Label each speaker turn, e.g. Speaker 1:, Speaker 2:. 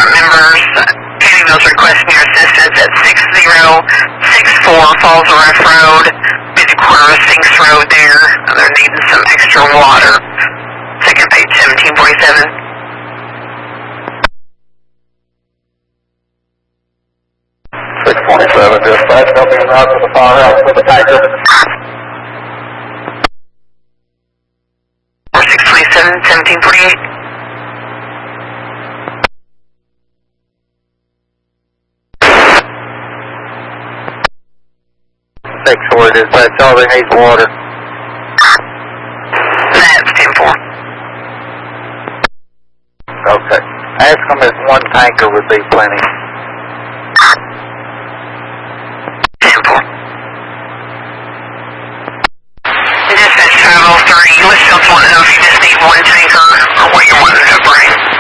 Speaker 1: department members getting those requesting your assistance at 6064 Falls Rough Road, maybe quarter of Sinks Road there. They're needing some extra water. Second page 1747.
Speaker 2: 627, dispatch, helping out to the powerhouse with the tanker.
Speaker 1: 4627, 1748.
Speaker 2: Thanks for it, dispatch, Charlie needs water.
Speaker 1: That's 10-4.
Speaker 2: Okay. Ask them if one tanker would be plenty.